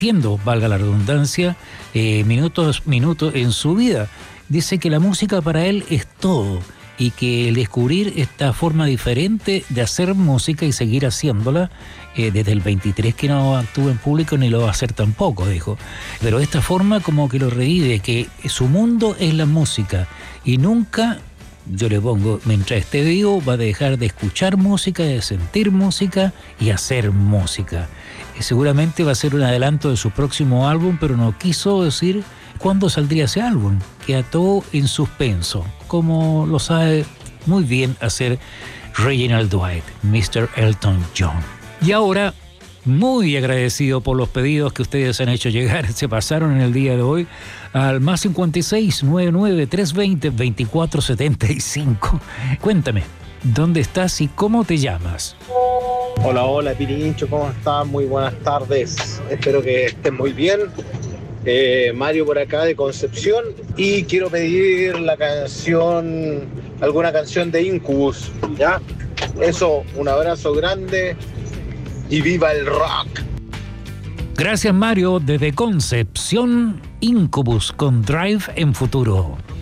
valga la redundancia, minutos en su vida. Dice que la música para él es todo y que el descubrir esta forma diferente de hacer música y seguir haciéndola, desde el 23 que no actúa en público ni lo va a hacer tampoco, dijo. Pero esta forma como que lo revive, que su mundo es la música y nunca, yo le pongo, mientras esté vivo, va a dejar de escuchar música, de sentir música y hacer música. Seguramente va a ser un adelanto de su próximo álbum, pero no quiso decir cuándo saldría ese álbum. Queda todo en suspenso, como lo sabe muy bien hacer Reginald Dwight, Mr. Elton John. Y ahora, muy agradecido por los pedidos que ustedes han hecho llegar, se pasaron en el día de hoy, al más 56 99 320 2475. Cuéntame, ¿dónde estás y cómo te llamas? Hola Pirincho, ¿cómo estás? Muy buenas tardes, espero que estén muy bien. Mario por acá de Concepción, y quiero pedir alguna canción de Incubus, ¿ya? Eso, un abrazo grande y viva el rock. Gracias, Mario, desde Concepción, Incubus con Drive en Futuro.